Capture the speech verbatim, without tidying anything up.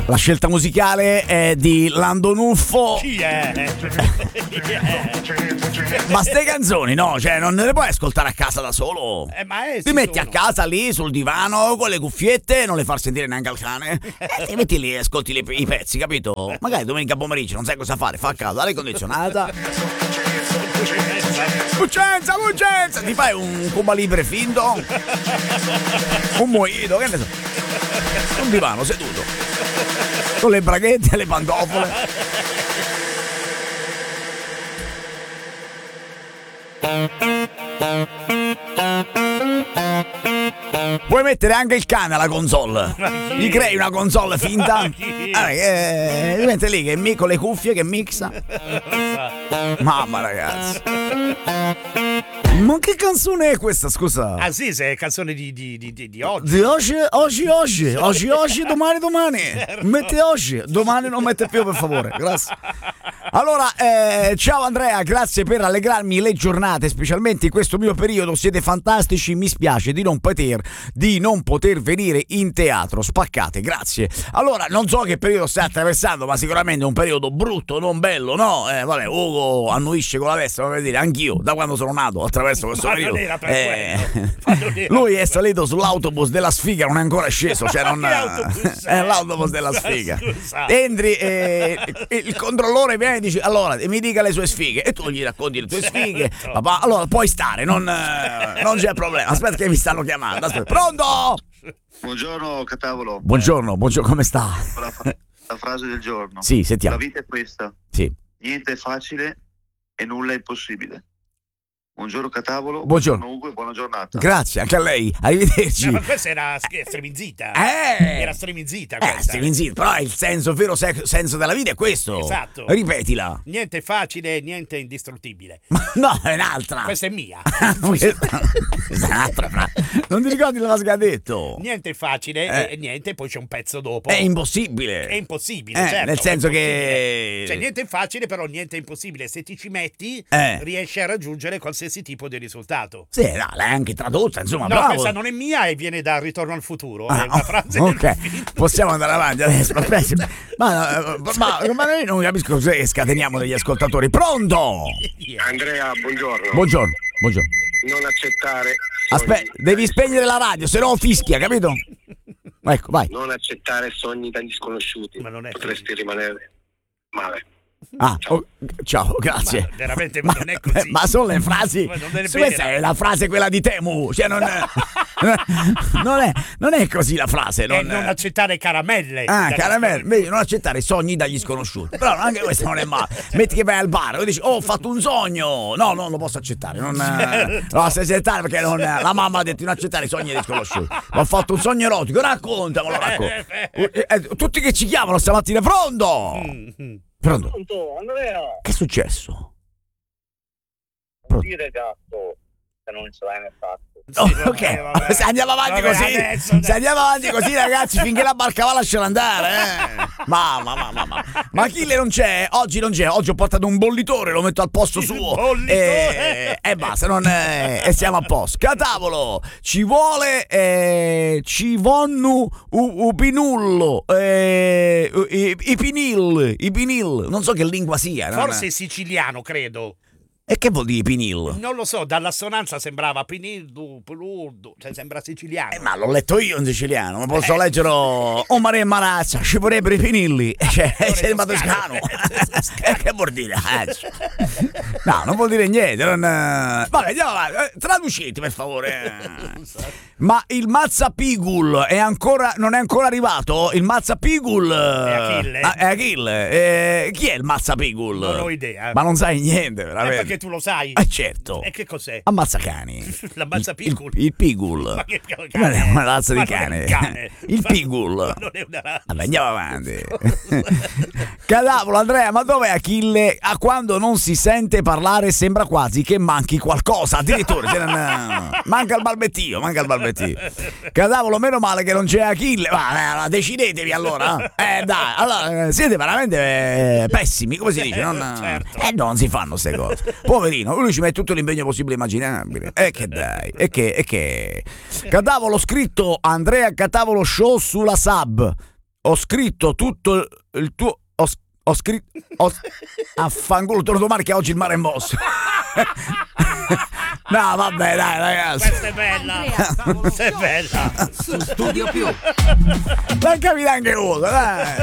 La scelta musicale è di Lando Nuffo. Chi è? Ma ste canzoni, no, cioè non le puoi ascoltare a casa da solo. Eh, maestri Ti metti sono. a casa lì sul divano con le cuffiette, non le far sentire neanche al cane. E ti metti lì e ascolti le- i pezzi, capito? Magari domenica pomeriggio non sai cosa fare, fa a casa, l'aria condizionata. Buccenza, buccenza! Ti fai un Cuba Libre finto? Un mojito, che ne so. Un divano seduto. Con le braghette e le pantofole. Puoi mettere anche il cane alla console. Gli crei una console finta. Ah, eh, ti mette lì che mi- con le cuffie che mixa. Mamma ragazzi. Ma che canzone è questa, scusa? Ah sì, se è canzone di, di, di, di, di oggi. Di oggi, oggi, oggi, oggi, oggi, domani, domani. Mette oggi, domani non mette più, per favore. Grazie. Allora, eh, ciao Andrea, grazie per allegrarmi le giornate, specialmente in questo mio periodo. Siete fantastici, mi spiace di non poter, di non poter venire in teatro. Spaccate, grazie. Allora, non so che periodo stai attraversando, ma sicuramente è un periodo brutto, non bello, no? Eh, vabbè, Ugo annuisce con la testa, come dire, anch'io, da quando sono nato, attraverso questo Ma periodo. non era per Eh, quello. Ma non era lui per è salito sull'autobus della sfiga, non è ancora sceso, cioè non Che autobus è è? l'autobus della sfiga. Scusa. Entri e il controllore viene e dice: allora mi dica le sue sfighe, e tu gli racconti le tue sfighe. Certo. Papà, allora puoi stare, non, eh, non c'è problema. Aspetta che mi stanno chiamando. Aspetta. Pronto? Buongiorno Catavolo. Buongiorno, buongiorno, come sta? La, fra- la frase del giorno. Sì, sentiamo. La vita è questa. Sì. Niente è facile e nulla è impossibile. Buongiorno Catavolo. Buongiorno. Ugo e buona giornata. Grazie anche a lei. Arrivederci. No, ma questa era sch- stremizzita. Eh! Era stremizzita Eh, questa. Steven Zinn, però il senso, il vero se- senso della vita è questo. Esatto. Ripetila. Niente è facile, niente è indistruttibile. Ma no, è un'altra. Questa è mia. Questa è un'altra frase. Non ti ricordi la frase che ha detto? Niente è facile Eh. e niente, poi c'è un pezzo dopo. È impossibile. È impossibile, Eh, certo, nel senso è impossibile. che- Cioè niente è facile, però niente è impossibile. Se ti ci metti, Eh. riesci a raggiungere qualsiasi tipo di risultato. Sì, no, l'hai anche tradotta, insomma, No, bravo. questa non è mia e viene da Ritorno al futuro. Ah, è una frase ok, del film. possiamo andare avanti adesso. aspetta. Ma, ma, ma io non capisco cos'è, scateniamo degli ascoltatori. Pronto? Andrea, buongiorno. Buongiorno, buongiorno. Non accettare. Aspetta, devi spegnere la radio, se no fischia, capito? Ecco, vai. Non accettare sogni dagli sconosciuti. Ma non è Potresti rimanere male. Ah, oh, ciao, grazie. Ma veramente non è così. Ma sono le frasi. Ma non è Su, questa vero. è la frase quella di Temu. Cioè, non, non, è, non è così la frase. E Non, non accettare caramelle. Ah, Dagli caramelle, vedi, non accettare sogni dagli sconosciuti. Però anche questo non è male. Metti che vai al bar e dici: oh, ho fatto un sogno. No, non lo posso accettare. Non, eh, no, se accettare perché non, la mamma ha detto di non accettare i sogni degli sconosciuti. Ho fatto un sogno erotico, raccontamelo. Racconto. Eh, eh, tutti che ci chiamano stamattina, pronto? Mm-hmm. Pronto? Pronto, Andrea, Che è successo? non dire gatto se non ce l'hai nel fatto. Oh, Sì, ok, vabbè, vabbè. se andiamo avanti Vabbè, così, adesso, se andiamo avanti così, ragazzi, finché la barca va lasciala andare, eh. Mamma, mamma, mamma. Ma Achille non c'è, oggi non c'è, oggi ho portato un bollitore, lo metto al posto suo. bollitore? E, e basta, non è, e siamo a posto. Catavolo, ci vuole, eh, ci vonnu u, u pinullo, eh, i, i pinil, i pinil, non so che lingua sia. non- Forse è siciliano, credo. E che vuol dire pinil? Non lo so, dall'assonanza sembrava Pinildu, Pulurdu, cioè sembra siciliano. Eh, ma l'ho letto io in siciliano, ma posso Eh. leggerlo. Oh Maria Marazza, ci vorrebbero i pinilli. Cioè, sei toscano. toscano. E che vuol dire? Eh, cioè. No, non vuol dire niente. Non... Vabbè, andiamo avanti. Eh, Traducete, per favore. Ma il Mazzapigul è ancora, non è ancora arrivato? Il Mazzapigul È Achille. Ah, è Achille. Eh, chi è il Mazzapigul? Non ho idea. Ma non sai niente, Eh, veramente. perché tu lo sai. Eh, certo. E che cos'è? Ammazzacani. L'ammazzapigul. Il, il pigul. Ma che cane? Non è una razza Ma di non è cane. un cane. Il Ma- pigul. ma non è una razza. Vabbè, andiamo avanti. Cadavolo, Andrea, ma dov'è Achille? A quando non si sente parlare sembra quasi che manchi qualcosa. Addirittura cioè, non- manca il balbettio, manca il balbettio. Cadavolo, meno male che non c'è Achille. Ma eh, allora, decidetevi allora. Eh dai, allora eh, siete veramente eh, pessimi, come si dice? Non, Certo. eh no, non si fanno queste cose. Poverino, lui ci mette tutto l'impegno possibile e immaginabile. E che dai, e che, e che. Cadavolo scritto Andrea Catavolo Show sulla sub. ho scritto tutto il tuo... Ho, ho scritto... Ho, affanculo, torno domani che oggi il mare è mosso. No, vabbè, dai, ragazzi. Questa è bella. Questa è bella. Su Studio Più. Non capite anche uno, dai.